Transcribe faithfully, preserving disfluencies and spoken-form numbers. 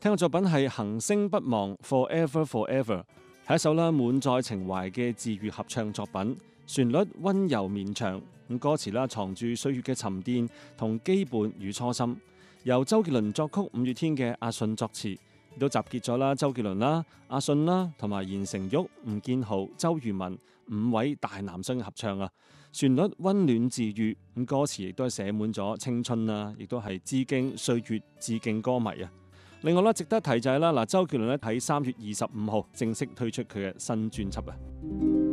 聽嘅作品係恒星不忘 Forever Forever， 係一首啦滿載情懷嘅治癒合唱作品，旋律溫柔綿長，咁歌詞啦藏住歲月嘅沉澱同羈絆與初心。由周杰倫作曲，五月天嘅阿信作詞，亦都集結咗啦周杰倫啦、阿信啦同埋言承旭、吳建豪、周渝民五位大男生嘅合唱啊！旋律溫暖治癒，咁歌詞亦都係寫滿咗青春啦，亦都係致敬歲月、致敬歌迷啊！另外啦，值得提就係啦，嗱，周杰倫咧喺三月二十五號正式推出佢嘅新專輯啊！